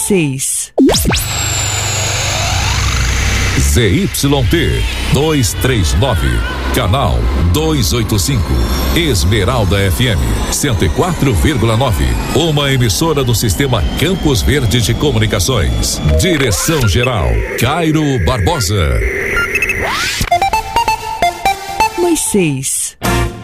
6. ZYT 239, canal 285, Esmeralda FM 104,9, uma emissora do sistema Campos Verde de Comunicações. Direção geral Cairo Barbosa. Mais 6.